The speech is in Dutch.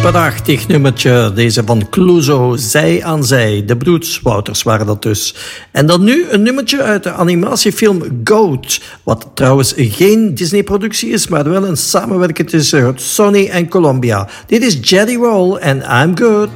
Prachtig nummertje, deze van Clouseau, Zij aan Zij. De Broedswouters waren dat dus. En dan nu een nummertje uit de animatiefilm Goat. Wat trouwens geen Disney-productie is, maar wel een samenwerking tussen Sony en Columbia. Dit is Jelly Roll en I'm Good.